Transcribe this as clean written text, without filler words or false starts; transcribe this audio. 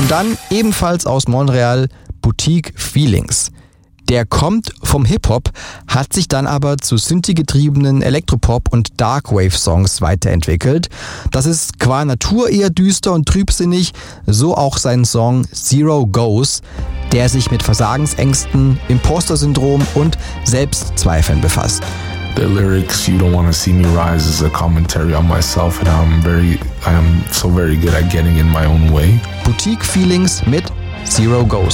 Und dann ebenfalls aus Montreal Boutique Feelings. Der kommt vom Hip-Hop, hat sich dann aber zu Synthie-getriebenen Elektropop- und Darkwave-Songs weiterentwickelt. Das ist qua Natur eher düster und trübsinnig, so auch sein Song Zero Goes, der sich mit Versagensängsten, Imposter-Syndrom und Selbstzweifeln befasst. The lyrics, "You don't want to see me rise," is a commentary on myself, and I am so very good at getting in my own way. Boutique Feelings mit Zero Goes.